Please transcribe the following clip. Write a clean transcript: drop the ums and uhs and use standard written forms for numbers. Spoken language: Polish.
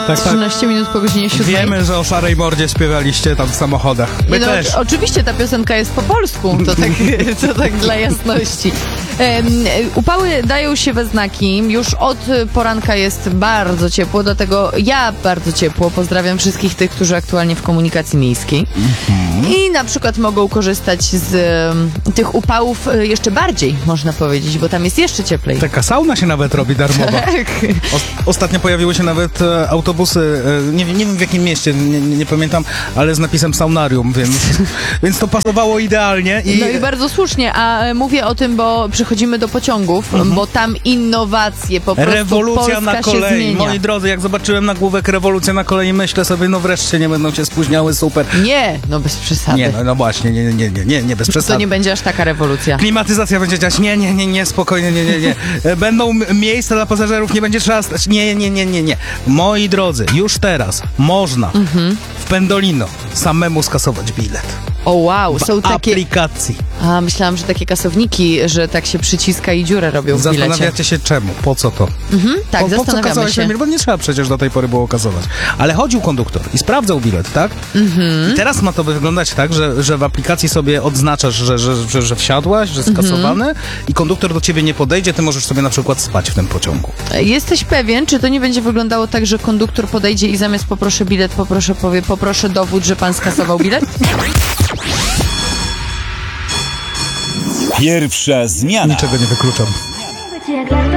Tak, 13 minut po godzinie 7. Wiemy, że o szarej mordzie śpiewaliście tam w samochodach. My No, też. oczywiście ta piosenka jest po polsku, to tak dla jasności. Upały dają się we znaki. Już od poranka jest bardzo ciepło, do tego ja bardzo ciepło. Pozdrawiam wszystkich tych, którzy aktualnie w komunikacji miejskiej. I na przykład mogą korzystać z tych upałów jeszcze bardziej, można powiedzieć, bo tam jest jeszcze cieplej. Taka sauna się nawet robi darmowa. Tak. Ostatnio pojawiły się nawet autobusy, nie wiem w jakim mieście, nie pamiętam, ale z napisem saunarium, więc to pasowało idealnie. No i bardzo słusznie, a mówię o tym, bo przychodzimy do pociągów, bo tam innowacje, po prostu rewolucja Polska na się kolei. zmienia. Moi drodzy, jak zobaczyłem nagłówek rewolucja na kolei, myślę sobie, no wreszcie nie będą się spóźniały, super. Nie, no bez przesady. Nie, no właśnie, nie, bez To przesady. nie będzie aż taka rewolucja. Klimatyzacja będzie działać, nie, spokojnie, nie. Będą miejsca dla pasażerów, nie będzie trzeba stać, nie. Moi drodzy, już teraz można w Pendolino samemu skasować bilet. O wow, W są takie... aplikacji. A, myślałam, że takie kasowniki, że tak się przyciska i dziurę robią w bilecie. Zastanawiacie się czemu, po co to? Tak, po co zastanawiamy kasowałeś się. bilet? Bo nie trzeba przecież do tej pory było kasować. Ale chodził konduktor i sprawdzał bilet, tak? I teraz ma to wyglądać tak, że w aplikacji sobie odznaczasz, że wsiadłaś, że skasowany i konduktor do ciebie nie podejdzie, ty możesz sobie na przykład spać w tym pociągu. Jesteś pewien, czy to nie będzie wyglądało tak, że konduktor podejdzie i zamiast poproszę bilet, powie poproszę dowód, że pan skasował bilet? Pierwsza zmiana. Niczego nie wykluczam. Być jak